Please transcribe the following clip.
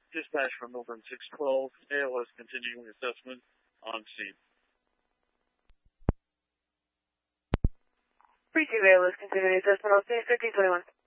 Dispatch from November 612, ALS continuing assessment on scene. Receive ALS continuing assessment on scene, 1321.